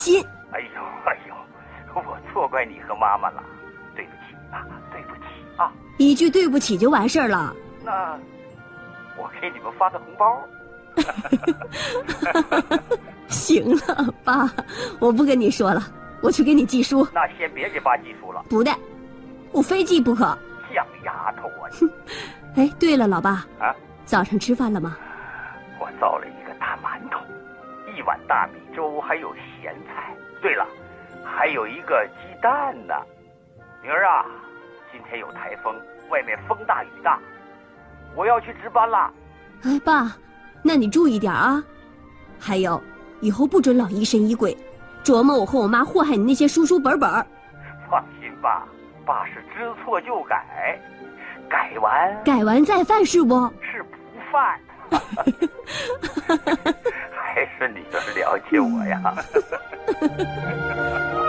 心。 哎呦，我错怪你和妈妈了，对不起啊，对不起啊。 一句对不起就完事儿了。 那我给你们发个红包。 行了，爸，我不跟你说了，我去给你寄书。 那先别给爸寄书了。 不带，我非寄不可。 像丫头啊！ 哎，对了，老爸啊， 早上吃饭了吗？ 我造了一个大馒头，1碗大米粥，还有咸菜。对了，还有一个鸡蛋呢。女儿啊，今天有台风，外面风大雨大，我要去值班了。 哎，爸，那你注意点啊。还有，以后不准老疑神疑鬼，琢磨我和我妈祸害你那些书书本本。 放心吧，爸是知错就改，改完再犯是不？ 是不犯。还是你了解我呀。